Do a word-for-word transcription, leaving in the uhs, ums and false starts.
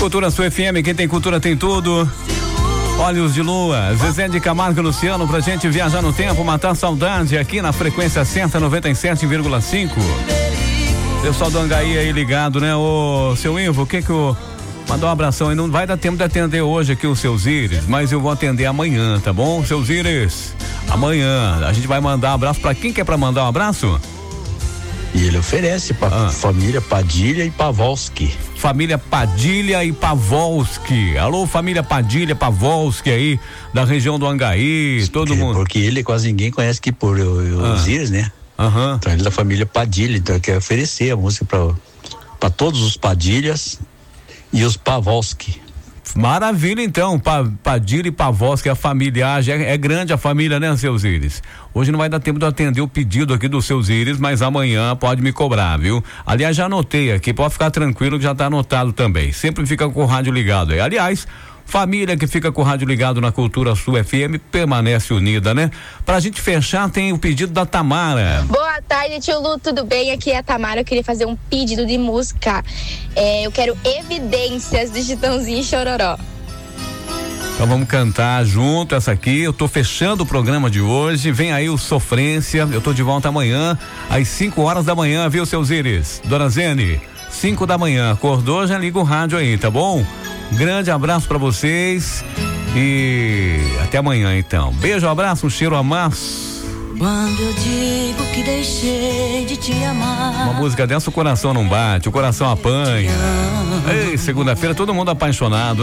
Cultura Sua F M, quem tem cultura tem tudo. Olhos de Lua, Zezé de Camargo e Luciano, pra gente viajar no tempo, matar saudade aqui na frequência certa noventa e sete vírgula cinco. Pessoal do Angaí aí ligado, né? Ô, seu Ivo, o que que o... Mandar um abração aí, não vai dar tempo de atender hoje aqui os seus Íris, mas eu vou atender amanhã, tá bom? Seus Íris, amanhã a gente vai mandar um abraço pra quem quer pra mandar um abraço? E ele oferece pra ah. família Padilha e Pavlovski. Família Padilha e Pavlovski. Alô, família Padilha, Pavlovski aí, da região do Angaí, todo porque, mundo. Porque ele quase ninguém conhece aqui por os ah. Íris, né? Aham. Então ele é da família Padilha, então ele quer oferecer a música pra, pra todos os Padilhas e os Pavlovski. Maravilha, então, pa, Padilha e Pavlovski, a família, é, é grande a família, né, seus Íris? Hoje não vai dar tempo de atender o pedido aqui dos seus Íris, mas amanhã pode me cobrar, viu? Aliás, já anotei aqui, pode ficar tranquilo que já tá anotado também, sempre fica com o rádio ligado aí. Aliás, família que fica com o rádio ligado na Cultura Sua F M permanece unida, né? Pra gente fechar, tem o pedido da Tamara. Boa tarde, tio Lu, tudo bem? Aqui é a Tamara, eu queria fazer um pedido de música. É, eu quero Evidências de Chitãozinho e Chororó. Então vamos cantar junto essa aqui. Eu tô fechando o programa de hoje. Vem aí o Sofrência. Eu tô de volta amanhã, às cinco horas da manhã, viu, seus Íris? Dona Zene, cinco da manhã. Acordou, já liga o rádio aí, tá bom? Grande abraço pra vocês e até amanhã então. Beijo, abraço, um cheiro, amasso. Quando eu digo que deixei de te amar, uma música dessa o coração não bate, o coração apanha. Ei, segunda-feira todo mundo apaixonado, né?